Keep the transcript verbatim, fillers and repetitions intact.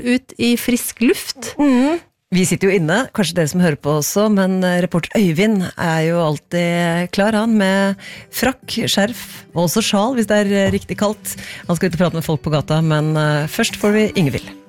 ut i frisk luft. Mm. Vi sitter jo inne, kanskje dere som hører på også, men reporter Øyvind er jo alltid klar han med frakk, skjerf og også sjal hvis det er riktig kaldt. Han skal ut og prate med folk på gata, men først får vi Ingvild.